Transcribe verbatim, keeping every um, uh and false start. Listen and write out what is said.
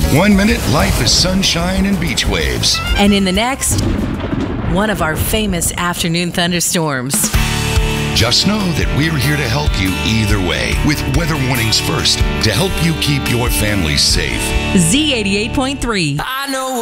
One minute, life is sunshine and beach waves. And in the next, one of our famous afternoon thunderstorms. Just know that we're here to help you either way with Weather Warnings First to help you keep your family safe. Z eighty-eight point three. I know